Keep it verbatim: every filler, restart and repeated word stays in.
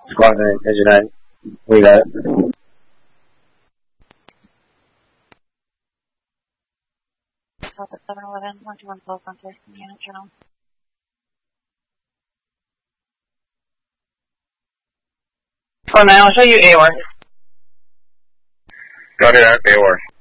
Squad nine, engine nine. We got it. Delta seven eleven, one two one twelve, contact unit channel. Oh, now I'll show you A W A R. Got it at A W A R.